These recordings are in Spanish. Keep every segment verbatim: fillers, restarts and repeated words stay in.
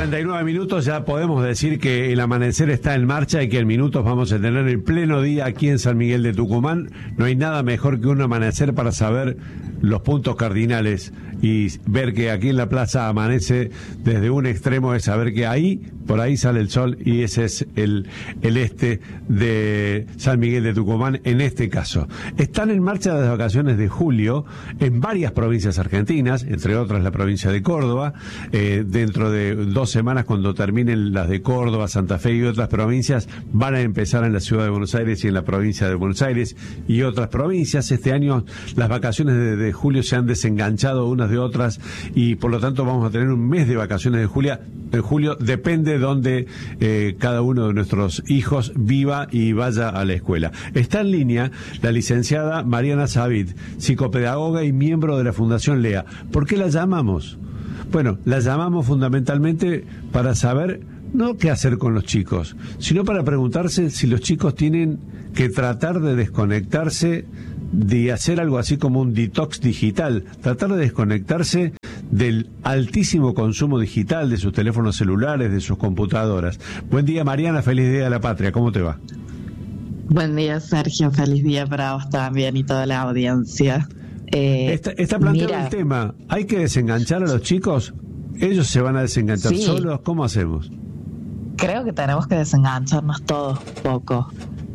cuarenta y nueve minutos, ya podemos decir que el amanecer está en marcha y que en minutos vamos a tener el pleno día aquí en San Miguel de Tucumán. No hay nada mejor que un amanecer para saber los puntos cardinales y ver que aquí en la plaza amanece desde un extremo, es saber que ahí, por ahí sale el sol y ese es el, el este de San Miguel de Tucumán en este caso. Están en marcha las vacaciones de julio en varias provincias argentinas, entre otras la provincia de Córdoba. Eh, dentro de dos semanas, cuando terminen las de Córdoba, Santa Fe y otras provincias, van a empezar en la ciudad de Buenos Aires y en la provincia de Buenos Aires y otras provincias. Este año las vacaciones de, de julio se han desenganchado unas de otras y por lo tanto vamos a tener un mes de vacaciones de julio. En julio depende de donde eh, cada uno de nuestros hijos viva y vaya a la escuela. Está en línea la licenciada Mariana Savid, psicopedagoga y miembro de la Fundación Lea. ¿Por qué la llamamos? Bueno, la llamamos fundamentalmente para saber no qué hacer con los chicos, sino para preguntarse si los chicos tienen que tratar de desconectarse, de hacer algo así como un detox digital, tratar de desconectarse del altísimo consumo digital de sus teléfonos celulares, de sus computadoras. Buen día, Mariana, feliz día de la patria, ¿cómo te va? Buen día, Sergio, feliz día para vos también y toda la audiencia. Eh, está, está planteado mira, el tema, ¿hay que desenganchar a los chicos? ¿Ellos se van a desenganchar sí. solos? ¿Cómo hacemos? Creo que tenemos que desengancharnos todos un poco.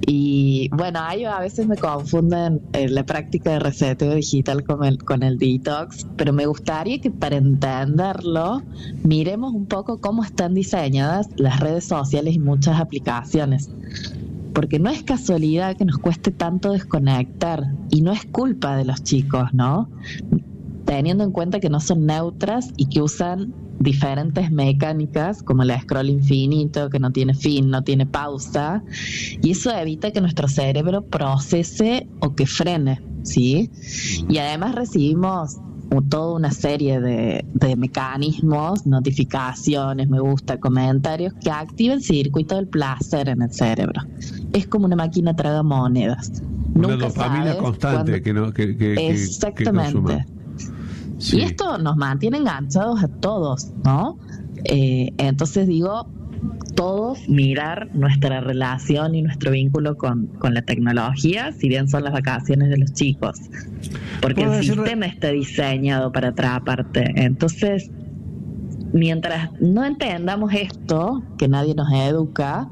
Y bueno, ahí a veces me confunden eh, la práctica de reseteo digital con el, con el detox, pero me gustaría que para entenderlo miremos un poco cómo están diseñadas las redes sociales y muchas aplicaciones. Porque no es casualidad que nos cueste tanto desconectar y no es culpa de los chicos, ¿no? Teniendo en cuenta que no son neutras y que usan diferentes mecánicas como el scroll infinito, que no tiene fin, no tiene pausa, y eso evita que nuestro cerebro procese o que frene, ¿sí? Y además recibimos toda una serie de, de mecanismos, notificaciones, me gusta, comentarios que activan el circuito del placer en el cerebro. Es como una máquina tragamonedas. Una Nunca dopamina sabes constante cuándo... que no que, que, Exactamente. Que sí. Y esto nos mantiene enganchados a todos, ¿no? Eh, entonces digo, todos mirar nuestra relación y nuestro vínculo con, con la tecnología, si bien son las vacaciones de los chicos. Porque el sistema está diseñado para atraparte. Entonces, mientras no entendamos esto, que nadie nos educa,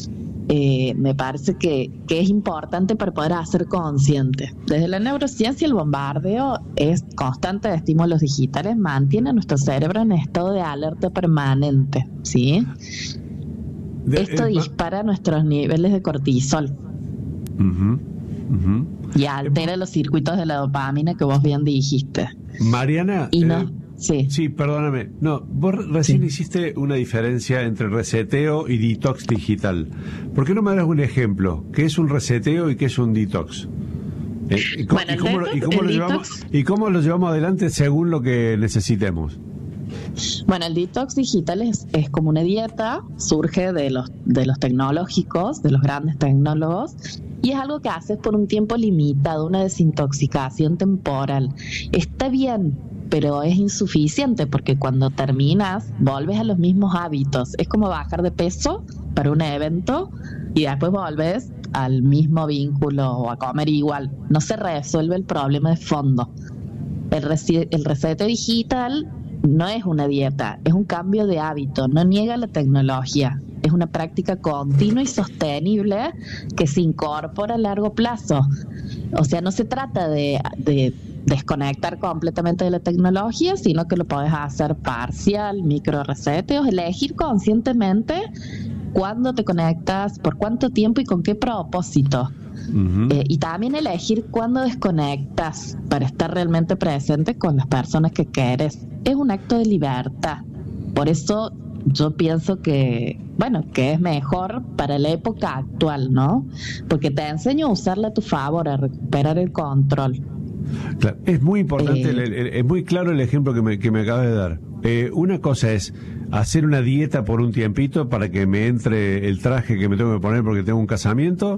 eh, me parece que, que es importante para poder hacer consciente. Desde la neurociencia, el bombardeo es constante de estímulos digitales, mantiene a nuestro cerebro en estado de alerta permanente, ¿sí? De, Esto eh, dispara va... nuestros niveles de cortisol. Uh-huh, uh-huh. Y altera eh, los circuitos de la dopamina que vos bien dijiste. Mariana, y no, eh, sí. sí, perdóname. No, vos recién sí. hiciste una diferencia entre reseteo y detox digital. ¿Por qué no me das un ejemplo? ¿Qué es un reseteo y qué es un detox? Eh, y, cómo, bueno, y, cómo, detox, y, cómo lo llevamos, ¿Y cómo lo llevamos adelante según lo que necesitemos? Bueno, el detox digital es, es como una dieta, surge de los, de los tecnológicos, de los grandes tecnólogos, y es algo que haces por un tiempo limitado, una desintoxicación temporal. Está bien, pero es insuficiente porque cuando terminas, volves a los mismos hábitos. Es como bajar de peso para un evento y después volves al mismo vínculo o a comer igual. No se resuelve el problema de fondo. El, reci- el reseteo digital no es una dieta, es un cambio de hábito, no niega la tecnología, es una práctica continua y sostenible que se incorpora a largo plazo. O sea, no se trata de, de desconectar completamente de la tecnología, sino que lo podés hacer parcial, micro reseteos, elegir conscientemente cuándo te conectas, por cuánto tiempo y con qué propósito. Uh-huh. Eh, y también elegir cuándo desconectas para estar realmente presente con las personas que quieres. Es un acto de libertad. Por eso yo pienso que, bueno, que es mejor para la época actual, ¿no? Porque te enseño a usarla a tu favor, a recuperar el control. Claro, es muy importante, eh, el, el, es muy claro el ejemplo que me, que me acabas de dar. Eh, una cosa es hacer una dieta por un tiempito para que me entre el traje que me tengo que poner porque tengo un casamiento,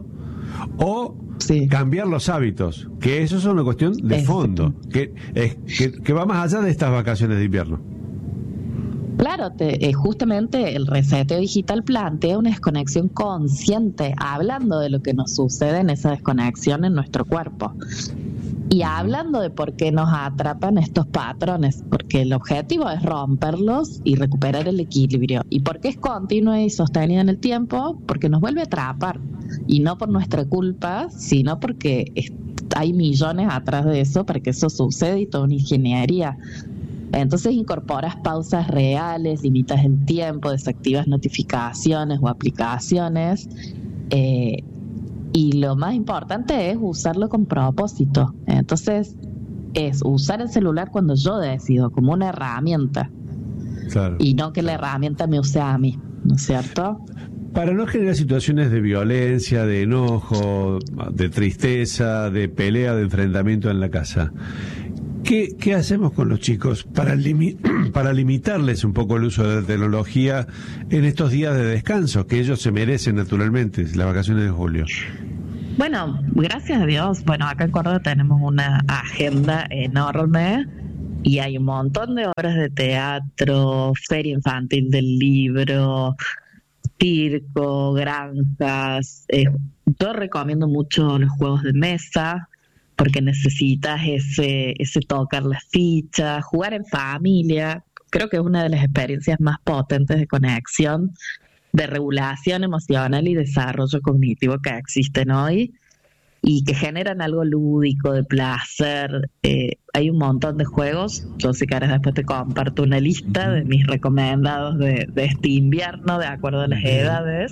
o sí. cambiar los hábitos, que eso es una cuestión de fondo, que, es, que, que va más allá de estas vacaciones de invierno. Claro, te, eh, justamente el reseteo digital plantea una desconexión consciente, hablando de lo que nos sucede en esa desconexión en nuestro cuerpo. Y hablando de por qué nos atrapan estos patrones, porque el objetivo es romperlos y recuperar el equilibrio. ¿Y por qué es continuo y sostenido en el tiempo? Porque nos vuelve a atrapar. Y no por nuestra culpa, sino porque es, hay millones atrás de eso para que eso suceda y toda una ingeniería. Entonces incorporas pausas reales, limitas el tiempo, desactivas notificaciones o aplicaciones. Eh, y lo más importante es usarlo con propósito. Entonces es usar el celular cuando yo decido, como una herramienta. Claro. Y no que la herramienta me use a mí, ¿no es cierto? Para no generar situaciones de violencia, de enojo, de tristeza, de pelea, de enfrentamiento en la casa, ¿Qué, ¿Qué hacemos con los chicos para, limi- para limitarles un poco el uso de la tecnología en estos días de descanso que ellos se merecen naturalmente, las vacaciones de julio? Bueno, gracias a Dios, bueno, acá en Córdoba tenemos una agenda enorme y hay un montón de obras de teatro, feria infantil del libro, circo, granjas. Eh, yo recomiendo mucho los juegos de mesa, porque necesitas ese, ese tocar las fichas, jugar en familia. Creo que es una de las experiencias más potentes de conexión, de regulación emocional y desarrollo cognitivo que existen hoy y que generan algo lúdico, de placer. Eh, hay un montón de juegos. Yo si quieres después te comparto una lista de mis recomendados de, de este invierno, de acuerdo a las edades.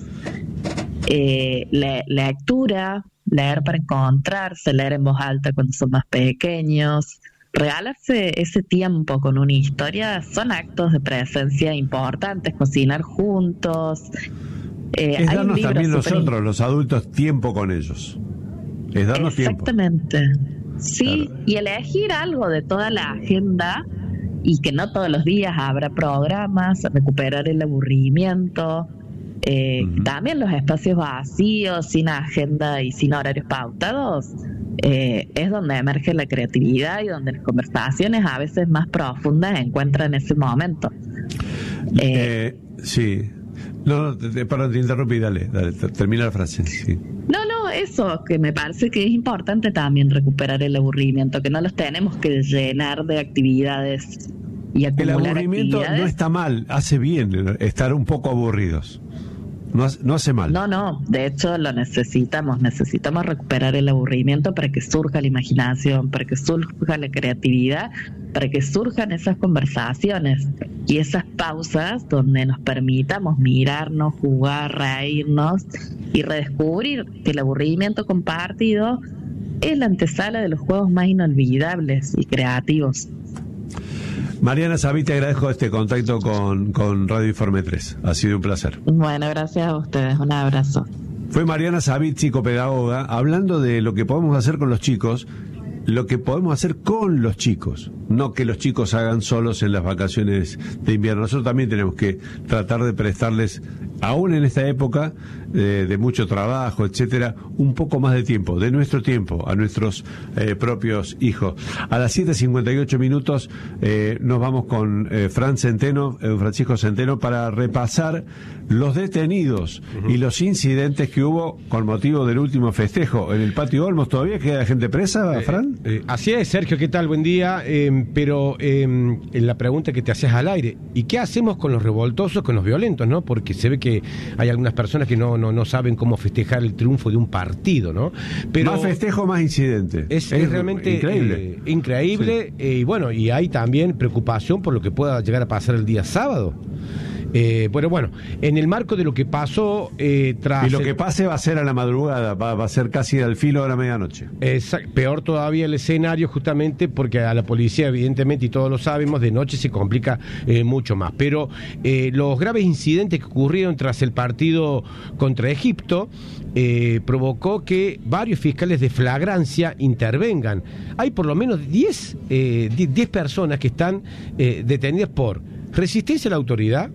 Eh, le, lectura, leer para encontrarse, leer en voz alta cuando son más pequeños, regalarse ese tiempo con una historia, son actos de presencia importantes, cocinar juntos. Eh, es darnos también nosotros, in... los adultos, tiempo con ellos. Es darnos Exactamente. tiempo. Exactamente. Sí, claro. Y elegir algo de toda la agenda y que no todos los días habrá programas, recuperar el aburrimiento. Eh, uh-huh. También los espacios vacíos, sin agenda y sin horarios pautados, eh, es donde emerge la creatividad y donde las conversaciones a veces más profundas encuentran ese momento. Eh, eh, sí. No, te, perdón, te interrumpí, dale, dale, termina la frase. Sí. No, no, eso, que me parece que es importante también recuperar el aburrimiento, que no los tenemos que llenar de actividades y acumular. El aburrimiento actividades. No está mal, hace bien estar un poco aburridos. No, no hace mal. No, no, de hecho lo necesitamos, necesitamos recuperar el aburrimiento para que surja la imaginación, para que surja la creatividad, para que surjan esas conversaciones y esas pausas donde nos permitamos mirarnos, jugar, reírnos y redescubrir que el aburrimiento compartido es la antesala de los juegos más inolvidables y creativos. Mariana Sabit, te agradezco este contacto con, con Radio Informe tres. Ha sido un placer. Bueno, gracias a ustedes. Un abrazo. Fue Mariana Sabit, psicopedagoga, hablando de lo que podemos hacer con los chicos, lo que podemos hacer con los chicos, no que los chicos hagan solos en las vacaciones de invierno. Nosotros también tenemos que tratar de prestarles, aún en esta época eh, de mucho trabajo, etcétera, un poco más de tiempo, de nuestro tiempo, a nuestros eh, propios hijos. A las siete cincuenta y ocho minutos eh, nos vamos con eh, Fran Centeno, eh, Francisco Centeno, para repasar los detenidos uh-huh. y los incidentes que hubo con motivo del último festejo en el Patio Olmos. ¿Todavía queda gente presa, Fran? Eh, eh, así es, Sergio, ¿qué tal? Buen día. Eh, pero eh, la pregunta que te hacías al aire, ¿y qué hacemos con los revoltosos, con los violentos, no? Porque se ve que hay algunas personas que no, no, no saben cómo festejar el triunfo de un partido, ¿no? Pero más festejo, más incidente. Es, es, es realmente increíble. Eh, increíble sí. eh, y bueno, y hay también preocupación por lo que pueda llegar a pasar el día sábado. Eh, bueno, bueno, en el marco de lo que pasó eh, tras... Y lo que pase va a ser a la madrugada, va, va a ser casi al filo de la medianoche. Exacto, peor todavía el escenario, justamente porque a la policía, evidentemente, y todos lo sabemos, de noche se complica eh, mucho más. Pero eh, los graves incidentes que ocurrieron tras el partido contra Egipto eh, provocó que varios fiscales de flagrancia intervengan. Hay por lo menos diez eh, personas que están eh, detenidas por resistencia a la autoridad,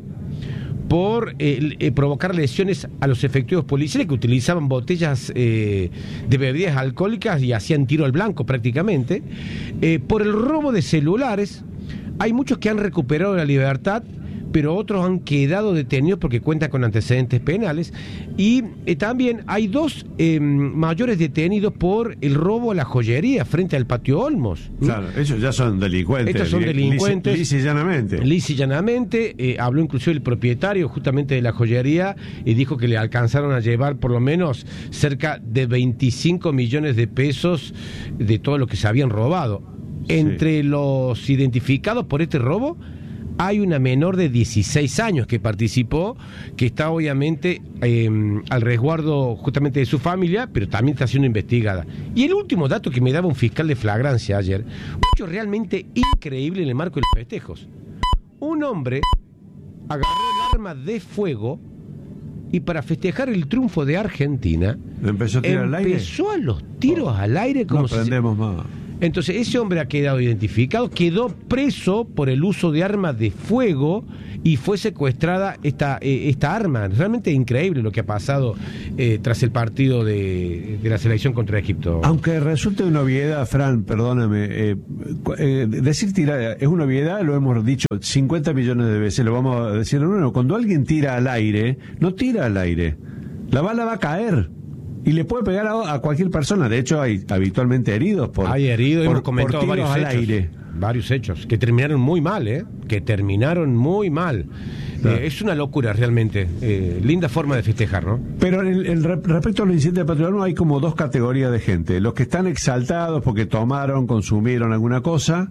por eh, eh, provocar lesiones a los efectivos policiales que utilizaban botellas eh, de bebidas alcohólicas y hacían tiro al blanco prácticamente, eh, por el robo de celulares. Hay muchos que han recuperado la libertad, pero otros han quedado detenidos porque cuentan con antecedentes penales. Y eh, también hay dos eh, mayores detenidos por el robo a la joyería frente al Patio Olmos. Claro, ellos ya son delincuentes. Estos son delincuentes. Lisa y llanamente. Lisa y llanamente. Eh, habló inclusive el propietario justamente de la joyería y dijo que le alcanzaron a llevar por lo menos cerca de veinticinco millones de pesos de todo lo que se habían robado. Sí. Entre los identificados por este robo hay una menor de dieciséis años que participó, que está obviamente eh, al resguardo justamente de su familia, pero también está siendo investigada. Y el último dato que me daba un fiscal de flagrancia ayer, un hecho realmente increíble en el marco de los festejos. Un hombre agarró el arma de fuego y para festejar el triunfo de Argentina empezó a tirar al aire. Empezó a los tiros oh. al aire como no aprendemos si... más. Entonces ese hombre ha quedado identificado, quedó preso por el uso de armas de fuego y fue secuestrada esta eh, esta arma. Realmente increíble lo que ha pasado eh, tras el partido de, de la selección contra Egipto. Aunque resulte una obviedad, Fran, perdóname, eh, eh, decir tirar es una obviedad, lo hemos dicho cincuenta millones de veces, lo vamos a decir, no, no, cuando alguien tira al aire, no tira al aire, la bala va a caer. Y le puede pegar a, a cualquier persona. De hecho, hay habitualmente heridos por, hay heridos, por, hemos comentado por tiros varios al hechos, aire. Varios hechos que terminaron muy mal, ¿eh? Que terminaron muy mal. Claro. Eh, es una locura realmente. Eh, linda forma de festejar, ¿no? Pero en, en, respecto a los incidentes de patrimonio hay como dos categorías de gente. Los que están exaltados porque tomaron, consumieron alguna cosa,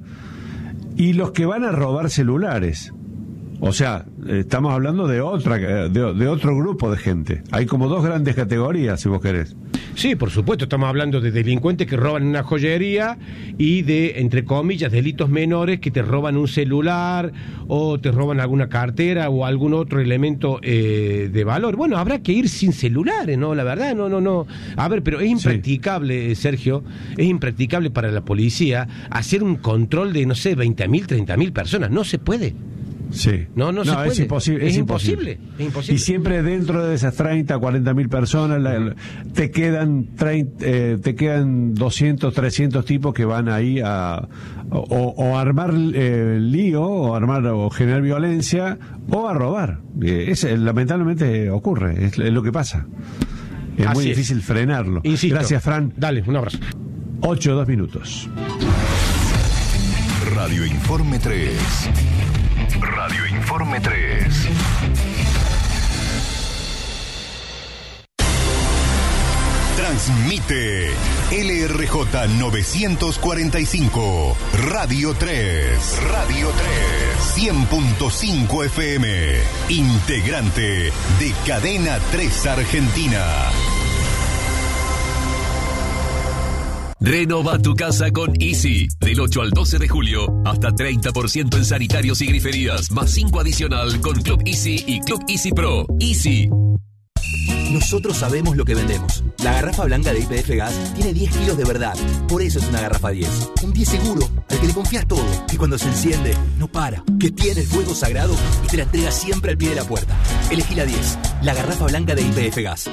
y los que van a robar celulares. O sea, estamos hablando de otra, de, de otro grupo de gente. Hay como dos grandes categorías, si vos querés. Sí, por supuesto, estamos hablando de delincuentes que roban una joyería y de, entre comillas, delitos menores que te roban un celular o te roban alguna cartera o algún otro elemento eh, de valor. Bueno, habrá que ir sin celulares, ¿no? La verdad, no, no, no. A ver, pero es impracticable, sí. Sergio, es impracticable para la policía hacer un control de, no sé, veinte mil, treinta mil personas. No se puede. Sí. No, no, no se puede. Es imposible. Es, es imposible. imposible. Es imposible. Y siempre dentro de esas treinta, cuarenta mil personas, la, la, te quedan treinta, eh, te quedan doscientos, trescientos tipos que van ahí a o, o armar eh, lío, o armar o generar violencia, o a robar. Eh, es, lamentablemente ocurre, es, es lo que pasa. Es Así muy es. difícil frenarlo. Insisto. Gracias, Fran. Dale, un abrazo. Ocho, dos minutos. Radio Informe tres. Radio Informe tres. Transmite L R J novecientos cuarenta y cinco, Radio tres. Radio tres. cien punto cinco F M. Integrante de Cadena tres Argentina. Renova tu casa con Easy. Del ocho al doce de julio, hasta treinta por ciento en sanitarios y griferías, más cinco adicional con Club Easy y Club Easy Pro. Easy. Nosotros sabemos lo que vendemos. La garrafa blanca de Y P F Gas tiene diez kilos de verdad. Por eso es una garrafa diez. Un diez seguro, al que le confías todo. Que cuando se enciende, no para. Que tiene el fuego sagrado y te la entrega siempre al pie de la puerta. Elegí la diez. La garrafa blanca de Y P F Gas.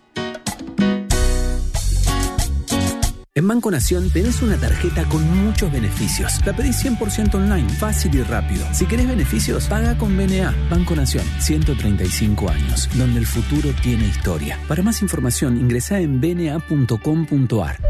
En Banco Nación tenés una tarjeta con muchos beneficios. La pedís cien por ciento online, fácil y rápido. Si querés beneficios, paga con B N A. Banco Nación, ciento treinta y cinco años, donde el futuro tiene historia. Para más información, ingresá en b n a punto com punto a r.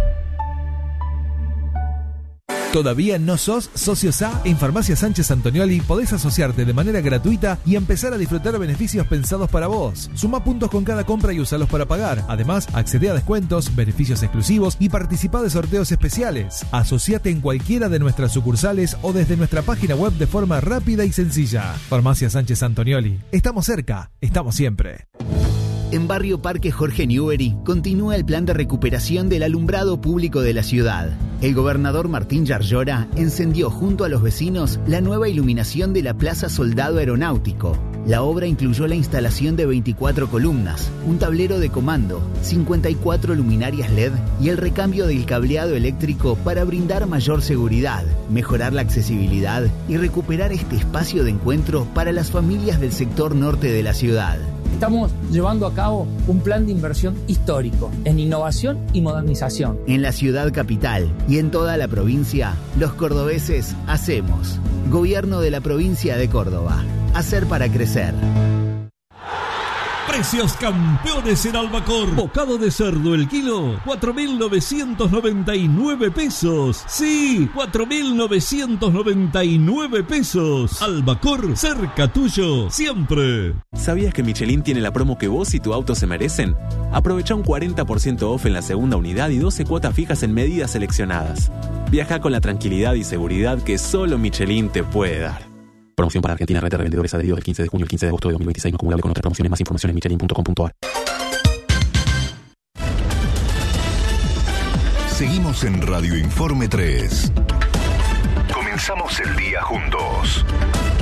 ¿Todavía no sos socio S A? En Farmacia Sánchez Antonioli podés asociarte de manera gratuita y empezar a disfrutar beneficios pensados para vos. Suma puntos con cada compra y usalos para pagar. Además, accede a descuentos, beneficios exclusivos y participa de sorteos especiales. Asociate en cualquiera de nuestras sucursales o desde nuestra página web de forma rápida y sencilla. Farmacia Sánchez Antonioli. Estamos cerca, estamos siempre. En Barrio Parque Jorge Newbery continúa el plan de recuperación del alumbrado público de la ciudad. El gobernador Martín Yarlora encendió junto a los vecinos la nueva iluminación de la Plaza Soldado Aeronáutico. La obra incluyó la instalación de veinticuatro columnas, un tablero de comando, cincuenta y cuatro luminarias L E D y el recambio del cableado eléctrico para brindar mayor seguridad, mejorar la accesibilidad y recuperar este espacio de encuentro para las familias del sector norte de la ciudad. Estamos llevando a cabo un plan de inversión histórico en innovación y modernización. En la ciudad capital y en toda la provincia, los cordobeses hacemos. Gobierno de la provincia de Córdoba. Hacer para crecer. Precios campeones en Albacor. Bocado de cerdo el kilo, cuatro mil novecientos noventa y nueve pesos. Sí, cuatro mil novecientos noventa y nueve pesos. Albacor, cerca tuyo, siempre. ¿Sabías que Michelin tiene la promo que vos y tu auto se merecen? Aprovecha un cuarenta por ciento off en la segunda unidad y doce cuotas fijas en medidas seleccionadas. Viaja con la tranquilidad y seguridad que solo Michelin te puede dar. Promoción para Argentina, red de revendedores adheridos del quince de junio al quince de agosto de dos mil veintiséis, no acumulable con otras promociones. Más información en michelin punto com punto a r. Seguimos en Radio Informe tres. Comenzamos el día juntos.